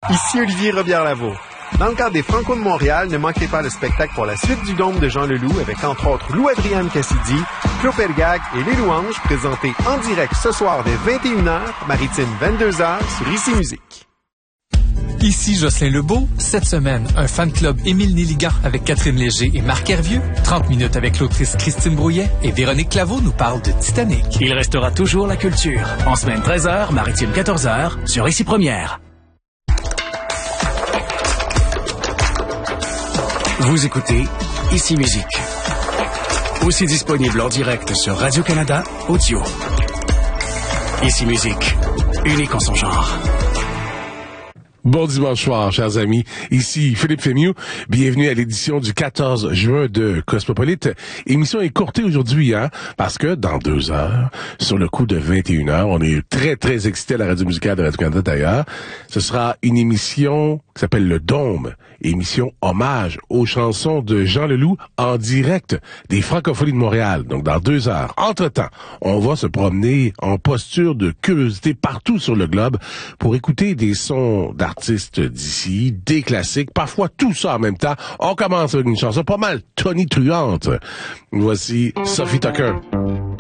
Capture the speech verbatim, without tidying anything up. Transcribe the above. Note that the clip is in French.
Ici Olivier Robillard-Lavaux. Dans le cadre des Franco de Montréal, ne manquez pas le spectacle pour la suite du Dôme de Jean Leloup avec entre autres Lou-Adrienne Cassidy, Claude Pelgag et Les Louanges, présentés en direct ce soir dès vingt et une heures, maritime vingt-deux heures sur Ici Musique. Ici Jocelyn Lebeau. Cette semaine, un fan club Émile Néligan avec Catherine Léger et Marc Hervieux. trente minutes avec l'autrice Christine Brouillet et Véronique Claveau nous parle de Titanic. Il restera toujours la culture. En semaine treize heures, maritime quatorze heures, sur Ici Première. Vous écoutez Ici Musique. Aussi disponible en direct sur Radio-Canada Audio. Ici Musique. Unique en son genre. Bon dimanche soir, chers amis. Ici Philippe Fémieux. Bienvenue à l'édition du quatorze juin de Cosmopolite. Émission écourtée aujourd'hui, hein, parce que dans deux heures, sur le coup de vingt et une heures, on est très, très excités à la radio musicale de Radio-Canada d'ailleurs. Ce sera une émission qui s'appelle Le Dôme. Émission hommage aux chansons de Jean Leloup en direct des Francophonies de Montréal. Donc, dans deux heures. Entre-temps, on va se promener en posture de curiosité partout sur le globe pour écouter des sons d'artistes d'ici, des classiques, parfois tout ça en même temps. On commence avec une chanson pas mal tonitruante. Voici Sophie Tucker.